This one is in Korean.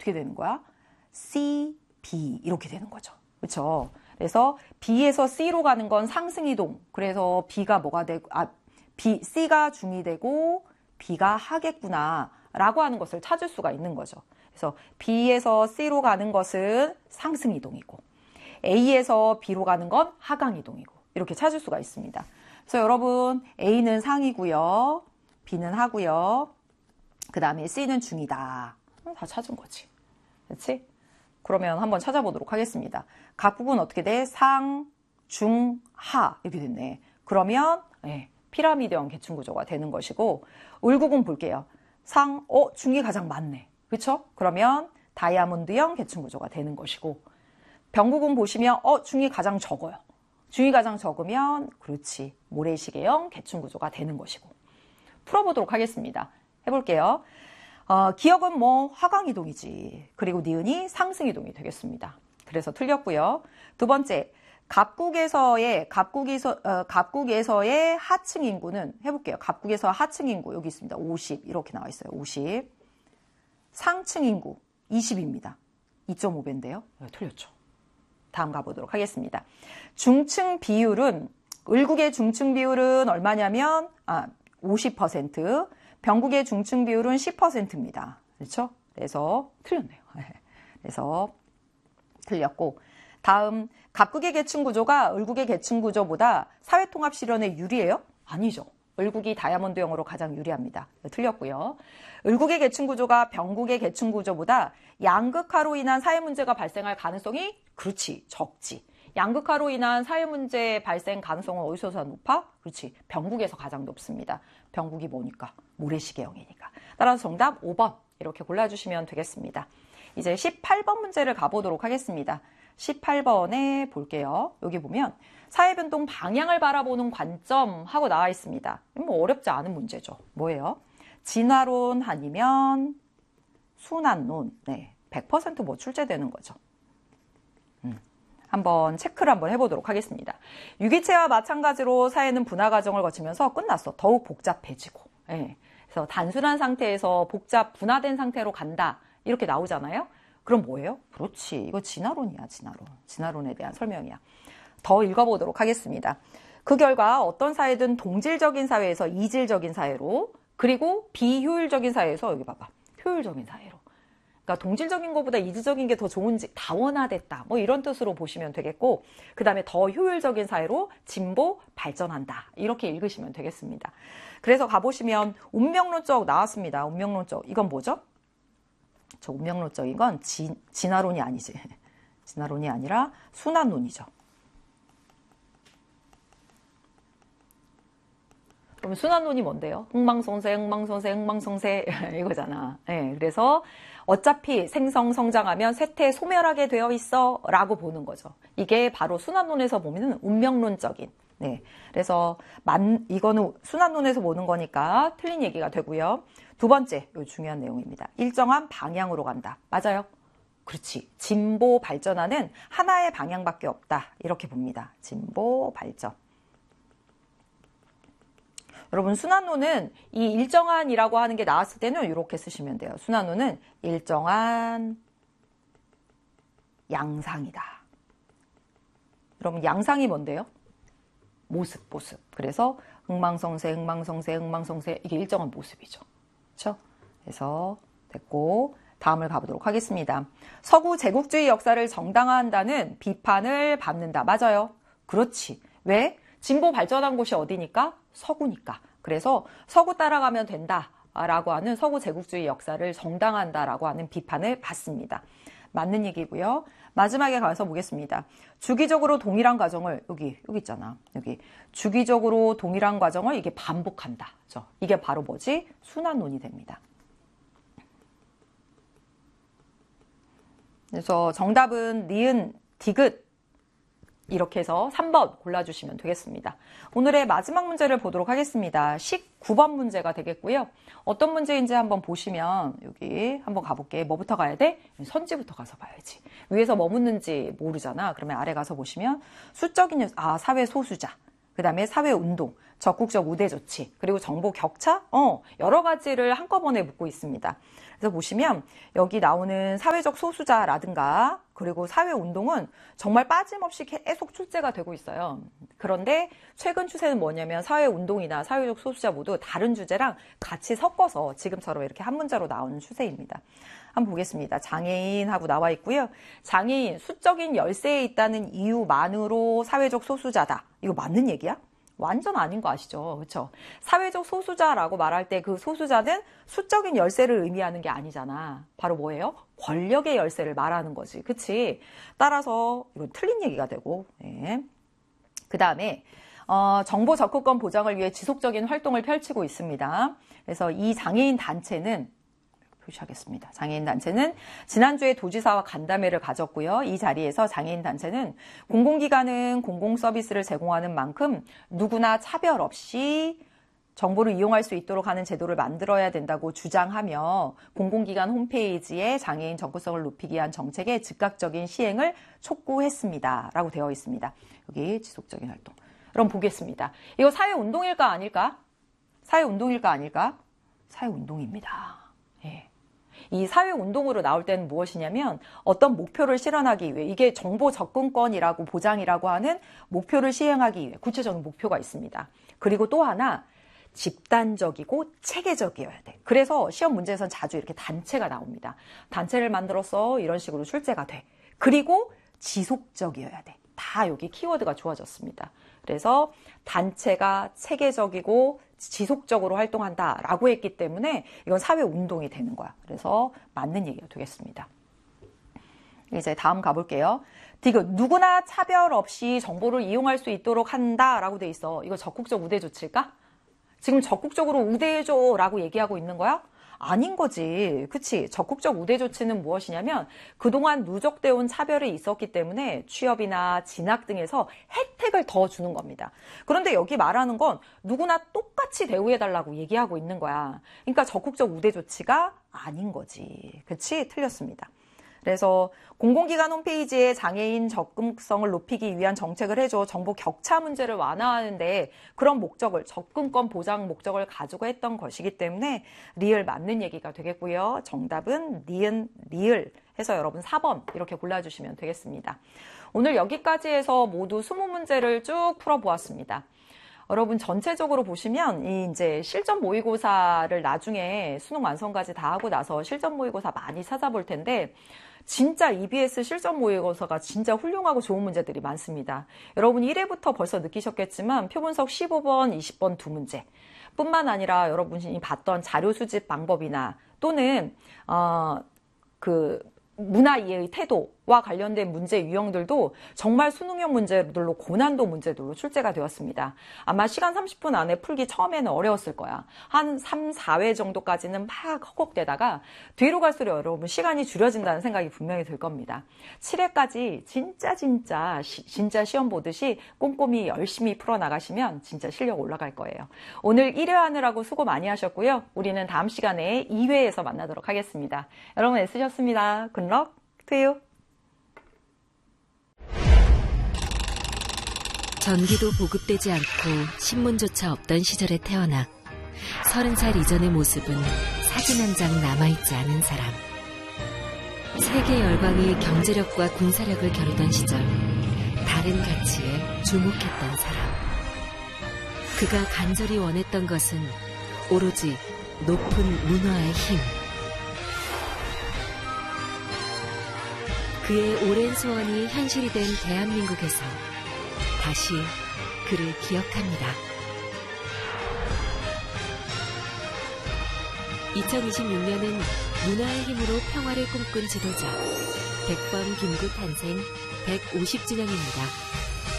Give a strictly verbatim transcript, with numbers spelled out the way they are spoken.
어떻게 되는 거야? C, B 이렇게 되는 거죠. 그렇죠? 그래서 B에서 C로 가는 건 상승이동. 그래서 B가 뭐가 되고, 아, B, C가 중이 되고 B가 하겠구나 라고 하는 것을 찾을 수가 있는 거죠. 그래서 B에서 C로 가는 것은 상승이동이고 A에서 B로 가는 건 하강이동이고 이렇게 찾을 수가 있습니다. 그래서 여러분 A는 상이고요. B는 하고요. 그 다음에 C는 중이다. 다 찾은 거지. 그렇지? 그러면 한번 찾아보도록 하겠습니다. 각국은 어떻게 돼? 상, 중, 하 이렇게 됐네. 그러면 네, 피라미드형 계층구조가 되는 것이고 을국은 볼게요. 상, 어, 중이 가장 많네. 그렇죠? 그러면 다이아몬드형 계층구조가 되는 것이고 병국은 보시면 어, 중이 가장 적어요. 중이 가장 적으면 그렇지. 모래시계형 계층구조가 되는 것이고 풀어보도록 하겠습니다. 해볼게요. 어, 기역은 뭐 하강이동이지. 그리고 니은이 상승이동이 되겠습니다. 그래서 틀렸고요. 두 번째, 갑국에서의 갑국에서 어, 갑국에서의 하층 인구는 해볼게요. 갑국에서 하층 인구 여기 있습니다. 오십 이렇게 나와 있어요. 오십. 상층 인구 이십입니다. 이 점 오 배인데요. 네, 틀렸죠. 다음 가보도록 하겠습니다. 중층 비율은 을국의 중층 비율은 얼마냐면 아, 오십 퍼센트. 병국의 중층 비율은 십 퍼센트입니다. 그렇죠? 그래서 틀렸네요. 그래서 틀렸고 다음 갑국의 계층 구조가 을국의 계층 구조보다 사회통합 실현에 유리해요? 아니죠. 을국이 다이아몬드형으로 가장 유리합니다. 틀렸고요. 을국의 계층 구조가 병국의 계층 구조보다 양극화로 인한 사회 문제가 발생할 가능성이 그렇지 적지. 양극화로 인한 사회 문제 발생 가능성은 어디서 높아? 그렇지. 병국에서 가장 높습니다. 병국이 뭐니까? 모래시계형이니까. 따라서 정답 오 번 이렇게 골라주시면 되겠습니다. 이제 십팔 번 문제를 가보도록 하겠습니다. 십팔 번에 볼게요. 여기 보면 사회변동 방향을 바라보는 관점 하고 나와 있습니다. 뭐 어렵지 않은 문제죠. 뭐예요? 진화론 아니면 순환론. 네, 백 퍼센트 뭐 출제되는 거죠. 음. 한번 체크를 한번 해보도록 하겠습니다. 유기체와 마찬가지로 사회는 분화 과정을 거치면서 끝났어. 더욱 복잡해지고. 네. 그래서 단순한 상태에서 복잡 분화된 상태로 간다. 이렇게 나오잖아요. 그럼 뭐예요? 그렇지. 이거 진화론이야. 진화론. 진화론에 대한 설명이야. 더 읽어보도록 하겠습니다. 그 결과 어떤 사회든 동질적인 사회에서 이질적인 사회로 그리고 비효율적인 사회에서 여기 봐봐. 효율적인 사회로. 그러니까 동질적인 것보다 이질적인 게 더 좋은지 다원화됐다. 뭐 이런 뜻으로 보시면 되겠고 그 다음에 더 효율적인 사회로 진보 발전한다. 이렇게 읽으시면 되겠습니다. 그래서 가보시면 운명론적 나왔습니다. 운명론적. 이건 뭐죠? 저 운명론적인 건 진, 진화론이 아니지. 진화론이 아니라 순환론이죠. 그럼 순환론이 뭔데요? 흥망성쇠, 흥망성쇠, 흥망성쇠 이거잖아. 네, 그래서 어차피 생성, 성장하면 쇠퇴, 소멸하게 되어 있어 라고 보는 거죠. 이게 바로 순환론에서 보면 운명론적인. 네, 그래서 만, 이거는 순환론에서 보는 거니까 틀린 얘기가 되고요. 두 번째, 요 중요한 내용입니다. 일정한 방향으로 간다. 맞아요? 그렇지. 진보 발전하는 하나의 방향밖에 없다. 이렇게 봅니다. 진보 발전. 여러분 순환론은 이 일정한이라고 하는 게 나왔을 때는 이렇게 쓰시면 돼요. 순환론은 일정한 양상이다. 여러분 양상이 뭔데요? 모습, 모습. 그래서 흥망성쇠, 흥망성쇠, 흥망성쇠 이게 일정한 모습이죠. 그렇죠? 그래서 됐고 다음을 가보도록 하겠습니다. 서구 제국주의 역사를 정당화한다는 비판을 받는다. 맞아요. 그렇지. 왜? 진보 발전한 곳이 어디니까? 서구니까. 그래서 서구 따라가면 된다라고 하는 서구 제국주의 역사를 정당화한다라고 하는 비판을 받습니다. 맞는 얘기고요. 마지막에 가서 보겠습니다. 주기적으로 동일한 과정을 여기 여기 있잖아. 여기 주기적으로 동일한 과정을 이게 반복한다. 그렇죠? 이게 바로 뭐지? 순환론이 됩니다. 그래서 정답은 니은, 디귿 이렇게 해서 삼 번 골라주시면 되겠습니다. 오늘의 마지막 문제를 보도록 하겠습니다. 십구 번 문제가 되겠고요. 어떤 문제인지 한번 보시면 여기 한번 가볼게. 뭐부터 가야 돼? 선지부터 가서 봐야지. 위에서 뭐 묻는지 모르잖아. 그러면 아래 가서 보시면 수적인 아 사회 소수자. 그 다음에 사회운동, 적극적 우대 조치, 그리고 정보 격차, 어, 여러 가지를 한꺼번에 묻고 있습니다. 그래서 보시면 여기 나오는 사회적 소수자라든가 그리고 사회운동은 정말 빠짐없이 계속 출제가 되고 있어요. 그런데 최근 추세는 뭐냐면 사회운동이나 사회적 소수자 모두 다른 주제랑 같이 섞어서 지금처럼 이렇게 한 문자로 나오는 추세입니다. 한번 보겠습니다. 장애인하고 나와 있고요. 장애인, 수적인 열세에 있다는 이유만으로 사회적 소수자다. 이거 맞는 얘기야? 완전 아닌 거 아시죠? 그렇죠? 사회적 소수자라고 말할 때 그 소수자는 수적인 열세를 의미하는 게 아니잖아. 바로 뭐예요? 권력의 열세를 말하는 거지. 그치? 따라서 이건 틀린 얘기가 되고. 네. 그 다음에 어, 정보 접근권 보장을 위해 지속적인 활동을 펼치고 있습니다. 그래서 이 장애인 단체는 표시하겠습니다. 장애인 단체는 지난주에 도지사와 간담회를 가졌고요. 이 자리에서 장애인 단체는 공공기관은 공공 서비스를 제공하는 만큼 누구나 차별 없이 정보를 이용할 수 있도록 하는 제도를 만들어야 된다고 주장하며 공공기관 홈페이지에 장애인 접근성을 높이기 위한 정책의 즉각적인 시행을 촉구했습니다. 라고 되어 있습니다. 여기 지속적인 활동. 그럼 보겠습니다. 이거 사회운동일까 아닐까? 사회운동일까 아닐까? 사회운동입니다. 예. 이 사회운동으로 나올 때는 무엇이냐면 어떤 목표를 실현하기 위해 이게 정보 접근권이라고 보장이라고 하는 목표를 시행하기 위해 구체적인 목표가 있습니다. 그리고 또 하나 집단적이고 체계적이어야 돼. 그래서 시험 문제에서는 자주 이렇게 단체가 나옵니다. 단체를 만들어서 이런 식으로 출제가 돼. 그리고 지속적이어야 돼. 다 여기 키워드가 주어졌습니다. 그래서 단체가 체계적이고 지속적으로 활동한다라고 했기 때문에 이건 사회운동이 되는 거야. 그래서 맞는 얘기가 되겠습니다. 이제 다음 가볼게요. 디귿, 누구나 차별 없이 정보를 이용할 수 있도록 한다라고 돼 있어. 이거 적극적 우대 조치일까? 지금 적극적으로 우대해줘라고 얘기하고 있는 거야? 아닌 거지. 그치? 적극적 우대 조치는 무엇이냐면 그동안 누적되어 온 차별이 있었기 때문에 취업이나 진학 등에서 혜택을 더 주는 겁니다. 그런데 여기 말하는 건 누구나 똑같이 대우해달라고 얘기하고 있는 거야. 그러니까 적극적 우대 조치가 아닌 거지. 그치? 틀렸습니다. 그래서 공공기관 홈페이지에 장애인 접근성을 높이기 위한 정책을 해줘 정보 격차 문제를 완화하는데 그런 목적을 접근권 보장 목적을 가지고 했던 것이기 때문에 리을 맞는 얘기가 되겠고요. 정답은 니은 리을 해서 여러분 사 번 이렇게 골라주시면 되겠습니다. 오늘 여기까지 해서 모두 이십 문제를 쭉 풀어보았습니다. 여러분 전체적으로 보시면 이 이제 실전 모의고사를 나중에 수능 완성까지 다 하고 나서 실전 모의고사 많이 찾아볼 텐데 진짜 이비에스 실전 모의고사가 진짜 훌륭하고 좋은 문제들이 많습니다. 여러분 일 회부터 벌써 느끼셨겠지만 표분석 십오 번, 이십 번 두 문제 뿐만 아니라 여러분이 봤던 자료 수집 방법이나 또는 어, 그 문화 이해의 태도와 관련된 문제 유형들도 정말 수능형 문제들로 고난도 문제들로 출제가 되었습니다. 아마 시간 삼십 분 안에 풀기 처음에는 어려웠을 거야. 한 삼, 사 회 정도까지는 막 허걱대다가 뒤로 갈수록 여러분 시간이 줄여진다는 생각이 분명히 들 겁니다. 칠 회까지 진짜 진짜 시, 진짜 시험 보듯이 꼼꼼히 열심히 풀어나가시면 진짜 실력 올라갈 거예요. 오늘 일 회 하느라고 수고 많이 하셨고요. 우리는 다음 시간에 이 회에서 만나도록 하겠습니다. 여러분 애쓰셨습니다. 굿럭 to you. 전기도 보급되지 않고 신문조차 없던 시절에 태어나 서른 살 이전의 모습은 사진 한 장 남아있지 않은 사람. 세계 열강이 경제력과 군사력을 겨루던 시절 다른 가치에 주목했던 사람. 그가 간절히 원했던 것은 오로지 높은 문화의 힘. 그의 오랜 소원이 현실이 된 대한민국에서 다시 그를 기억합니다. 이천이십육 년은 문화의 힘으로 평화를 꿈꾼 지도자 백범 김구 탄생 백오십 주년입니다.